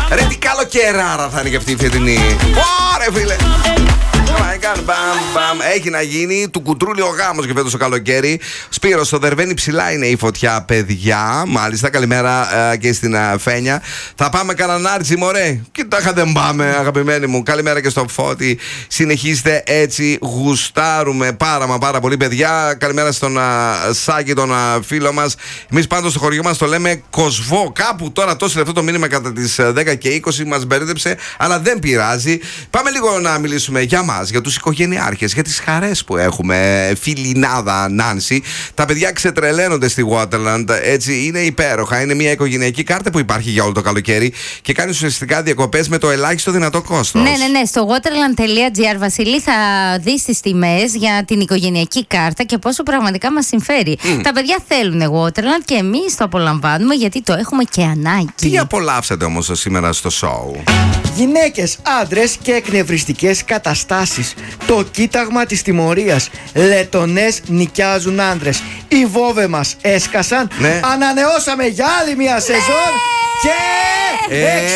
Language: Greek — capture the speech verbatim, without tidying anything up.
Ρε τι καλοκαιράρα θα είναι και αυτή η φετινή. Ωρε φίλε. Μπαμ, μπαμ. Έχει να γίνει του κουτρούλι ο γάμος και φέτος το καλοκαίρι. Σπύρο, στο Δερβένι ψηλά είναι η φωτιά, παιδιά. Μάλιστα, καλημέρα ε, και στην ε, Φένια. Θα πάμε κανανάρτσι, μωρέ. Κοιτάξτε, δεν πάμε, αγαπημένοι μου. Καλημέρα και στο Φώτη. Συνεχίστε έτσι, γουστάρουμε πάρα μα πάρα πολύ, παιδιά. Καλημέρα στον α, Σάκη, τον α, φίλο μας. Εμείς πάντως στο χωριό μας το λέμε Κοσβό. Κάπου τώρα τόσο λεπτό το μήνυμα κατά τις δέκα και είκοσι μας μπερδέψε, αλλά δεν πειράζει. Πάμε λίγο να μιλήσουμε για μας, για τους οικογενειάρχες, για τις χαρές που έχουμε. Φιλινάδα Νάνση. Τα παιδιά ξετρελαίνονται στη Waterland. Έτσι, είναι υπέροχα. Είναι μια οικογενειακή κάρτα που υπάρχει για όλο το καλοκαίρι και κάνει ουσιαστικά διακοπές με το ελάχιστο δυνατό κόστος. Ναι, ναι, ναι. Στο waterland τελεία gr, Βασίλη, θα δεις τις τιμές για την οικογενειακή κάρτα και πόσο πραγματικά μας συμφέρει. Mm. Τα παιδιά θέλουν Waterland και εμείς το απολαμβάνουμε γιατί το έχουμε και ανάγκη. Τι απολαύσατε όμως σήμερα στο σοου? Γυναίκες, άντρες και εκνευριστικές καταστάσεις. Το κοίταγμα της τιμωρίας. Λετονές νοικιάζουν άντρες. Οι Βόβε μας έσκασαν. Ναι. Ανανεώσαμε για άλλη μια σεζόν. Και Ε,